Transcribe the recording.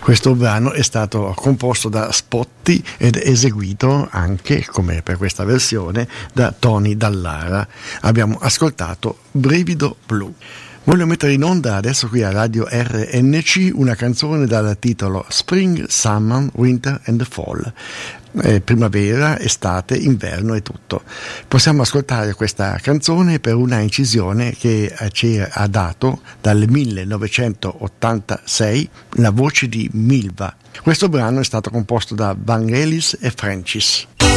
Questo brano è stato composto da Spotti ed eseguito anche, come per questa versione, da Tony Dallara. Abbiamo ascoltato Brivido Blu. Voglio mettere in onda adesso qui a Radio RNC una canzone dal titolo Spring, Summer, Winter and Fall. Primavera, estate, inverno e tutto. Possiamo ascoltare questa canzone per una incisione che ci ha dato dal 1986 la voce di Milva. Questo brano è stato composto da Vangelis e Francis.